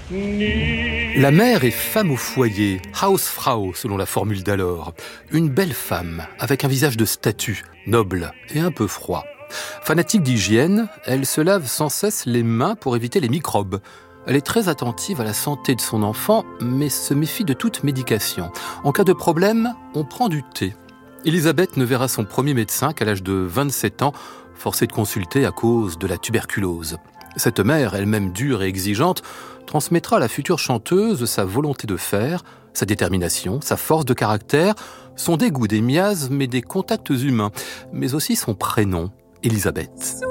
La mère est femme au foyer, Hausfrau selon la formule d'alors. Une belle femme, avec un visage de statue, noble et un peu froid. Fanatique d'hygiène, elle se lave sans cesse les mains pour éviter les microbes. Elle est très attentive à la santé de son enfant, mais se méfie de toute médication. En cas de problème, on prend du thé. Elisabeth ne verra son premier médecin qu'à l'âge de 27 ans, forcée de consulter à cause de la tuberculose. Cette mère, elle-même dure et exigeante, transmettra à la future chanteuse sa volonté de faire, sa détermination, sa force de caractère, son dégoût des miasmes et des contacts humains, mais aussi son prénom, Elisabeth.